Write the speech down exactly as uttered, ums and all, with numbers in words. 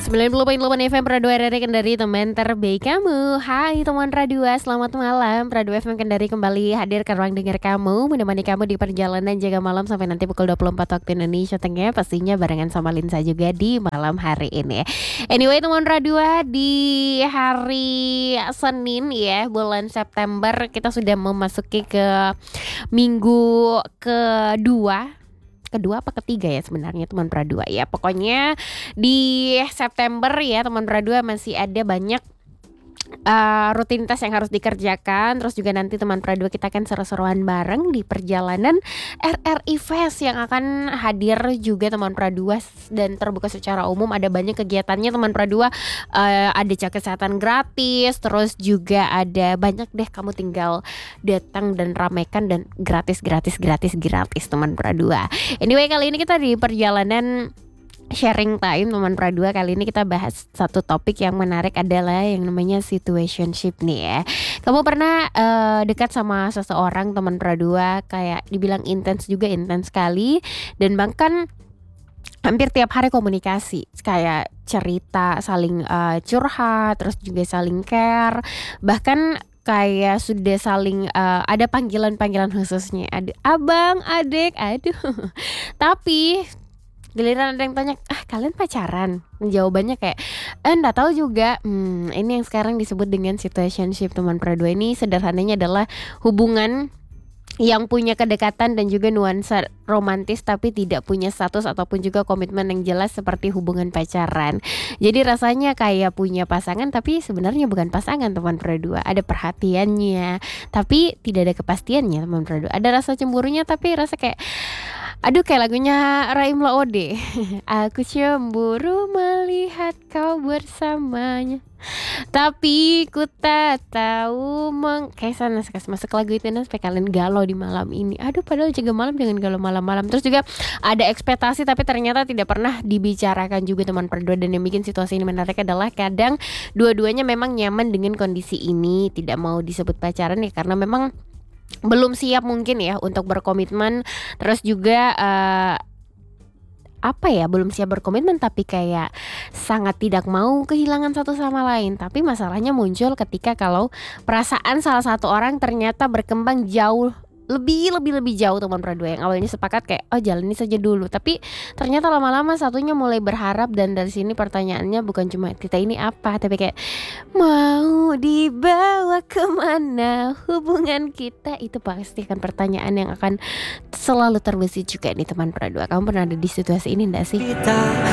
sembilan puluh koma delapan F M Pradua R R Kendari, teman terbaik kamu. Hai teman Pradua, selamat malam. Pradua F M Kendari kembali hadir ke ruang dengar kamu, menemani kamu di perjalanan jaga malam sampai nanti pukul dua puluh empat waktu Indonesia Tengah. Pastinya barengan sama Linsa juga di malam hari ini. Anyway teman Pradua, di hari Senin ya, bulan September, kita sudah memasuki ke minggu kedua kedua apa ketiga ya sebenarnya teman Pradua ya. Pokoknya di September ya teman Pradua masih ada banyak uh, rutinitas yang harus dikerjakan. Terus juga nanti teman Pradua kita akan seru-seruan bareng di perjalanan R R I Fest yang akan hadir juga teman Pradua dan terbuka secara umum. Ada banyak kegiatannya teman Pradua, uh, ada cek kesehatan gratis, terus juga ada banyak deh, kamu tinggal datang dan ramaikan dan gratis gratis gratis gratis teman Pradua. Anyway, kali ini kita di perjalanan sharing time teman Pradua. Kali ini kita bahas satu topik yang menarik, adalah yang namanya situationship nih ya. Kamu pernah uh, dekat sama seseorang teman Pradua, kayak dibilang intens juga, intens sekali, dan bahkan hampir tiap hari komunikasi, kayak cerita, saling uh, curhat, terus juga saling care, bahkan kayak sudah saling uh, ada panggilan-panggilan khususnya, ada abang, adek, aduh. Tapi giliran ada yang tanya, ah kalian pacaran? Jawabannya kayak, eh nggak tahu juga. Hmm, ini yang sekarang disebut dengan situationship teman Pradua. Ini sederhananya adalah hubungan yang punya kedekatan dan juga nuansa romantis, tapi tidak punya status ataupun juga komitmen yang jelas seperti hubungan pacaran. Jadi rasanya kayak punya pasangan, tapi sebenarnya bukan pasangan teman Pradua. Ada perhatiannya, tapi tidak ada kepastiannya teman Pradua. Ada rasa cemburunya, tapi rasa kayak, aduh, kayak lagunya Raim Laode. Aku cemburu melihat kau bersamanya, tapi ku tak tahu meng... Kayak sana masuk lagu itu, dan supaya kalian galau di malam ini. Aduh, padahal jaga malam jangan galau malam-malam. Terus juga ada ekspektasi tapi ternyata tidak pernah dibicarakan juga teman Pradua. Dan yang bikin situasi ini menarik adalah kadang dua-duanya memang nyaman dengan kondisi ini, tidak mau disebut pacaran ya, karena memang belum siap mungkin ya untuk berkomitmen. Terus juga uh, apa ya, belum siap berkomitmen tapi kayak sangat tidak mau kehilangan satu sama lain. Tapi masalahnya muncul ketika kalau perasaan salah satu orang ternyata berkembang jauh lebih lebih lebih jauh teman Pradua. Yang awalnya sepakat kayak, oh jalani saja dulu, tapi ternyata lama-lama satunya mulai berharap. Dan dari sini pertanyaannya bukan cuma kita ini apa, tapi kayak mau dibawa kemana hubungan kita. Itu pasti kan pertanyaan yang akan selalu terbesit juga nih teman Pradua. Kamu pernah ada di situasi ini enggak sih?